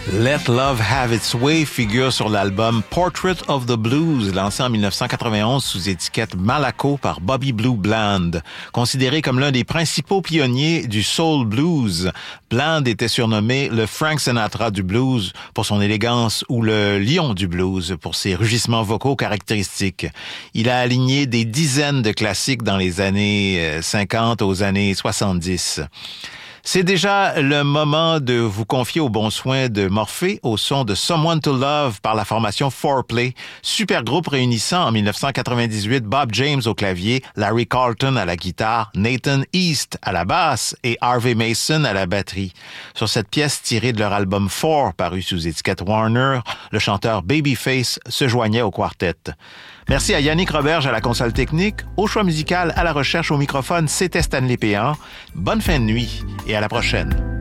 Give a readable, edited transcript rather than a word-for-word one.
Let Love Have Its Way figure sur l'album Portrait of the Blues, lancé en 1991 sous étiquette Malaco par Bobby Blue Bland. Considéré comme l'un des principaux pionniers du soul blues, Bland était surnommé le Frank Sinatra du blues pour son élégance ou le lion du blues pour ses rugissements vocaux caractéristiques. Il a aligné des dizaines de classiques dans les années 50 aux années 70. C'est déjà le moment de vous confier aux bons soins de Morphée au son de Someone to Love par la formation 4Play, super groupe réunissant en 1998 Bob James au clavier, Larry Carlton à la guitare, Nathan East à la basse et Harvey Mason à la batterie. Sur cette pièce tirée de leur album 4 paru sous étiquette Warner, le chanteur Babyface se joignait au quartet. Merci à Yannick Roberge à la console technique, au choix musical, à la recherche, au microphone, c'était Stanley Péan. Bonne fin de nuit et à la prochaine.